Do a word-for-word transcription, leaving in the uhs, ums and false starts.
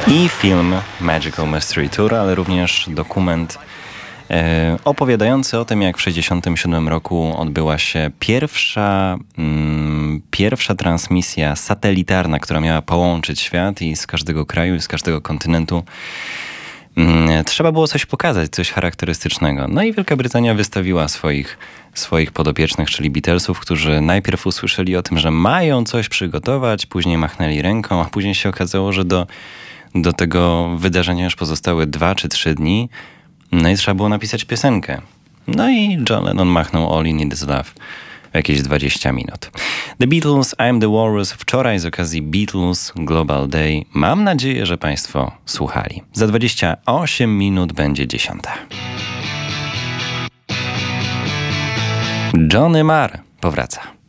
I film Magical Mystery Tour, ale również dokument e, opowiadający o tym, jak w sześćdziesiątym siódmym roku odbyła się pierwsza, mm, pierwsza transmisja satelitarna, która miała połączyć świat i z każdego kraju, i z każdego kontynentu mm, trzeba było coś pokazać, coś charakterystycznego. No i Wielka Brytania wystawiła swoich, swoich podopiecznych, czyli Beatlesów, którzy najpierw usłyszeli o tym, że mają coś przygotować, później machnęli ręką, a później się okazało, że do Do tego wydarzenia już pozostały dwa czy trzy dni. No i trzeba było napisać piosenkę. No i John Lennon machnął All You Need Is Love w jakieś dwadzieścia minut. The Beatles, I'm the Walrus. Wczoraj z okazji Beatles Global Day. Mam nadzieję, że Państwo słuchali. Za dwadzieścia osiem minut będzie dziesiąta. Johnny Marr powraca.